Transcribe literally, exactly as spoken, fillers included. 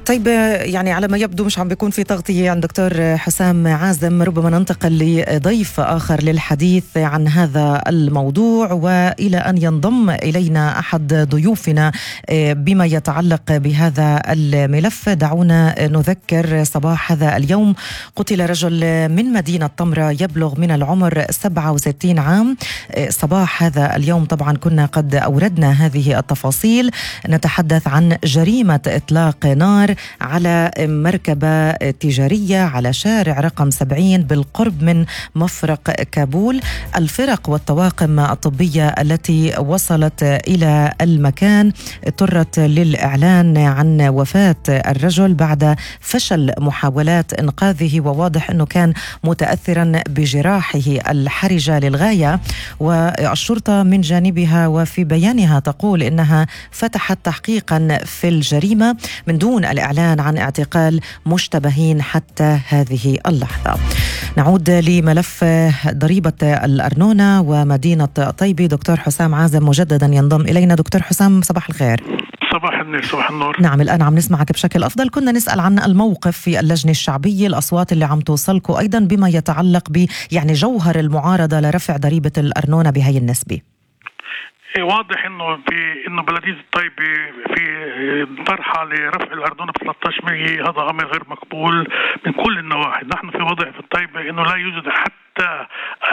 طيب، يعني على ما يبدو مش عم بيكون في تغطية عن دكتور حسام عازم. ربما ننتقل لضيف آخر للحديث عن هذا الموضوع، وإلى أن ينضم إلينا أحد ضيوفنا بما يتعلق بهذا الملف. دعونا نذكر صباح هذا اليوم قتل رجل من مدينة طمرة يبلغ من العمر سبعة وستين عام. صباح هذا اليوم طبعا كنا قد أوردنا هذه التفاصيل. نتحدث عن جريمة إطلاق نار على مركبة تجارية على شارع رقم سبعين بالقرب من مفرق كابول. الفرق والطواقم الطبية التي وصلت إلى المكان اضطرت للإعلان عن وفاة الرجل بعد فشل محاولات إنقاذه، وواضح أنه كان متأثرا بجراحه الحرجة للغاية. والشرطة من جانبها وفي بيانها تقول إنها فتحت تحقيقا في الجريمة من دون الإعلان عن اعتقال مشتبهين حتى هذه اللحظة. نعود لملف ضريبة الأرنونة ومدينة طيبة. دكتور حسام عازم مجددا ينضم إلينا. دكتور حسام، صباح الخير. صباح النور. صباح النور. نعم، الآن عم نسمعك بشكل أفضل. كنا نسأل عن الموقف في اللجنة الشعبية، الأصوات اللي عم توصلكم أيضا بما يتعلق ب يعني جوهر المعارضة لرفع ضريبة الأرنونة بهي النسبة. واضح انه في انه بلديه طيبه في طرحه لرفع الارنونه ب ثلاثة عشر بالمئة. هذا امر غير مقبول من كل النواحي. نحن في وضع في الطيبه انه لا يوجد حتى